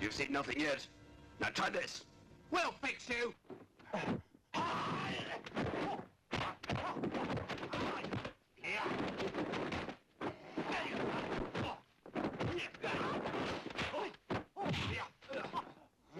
You've seen nothing yet. Now try this. We'll fix you!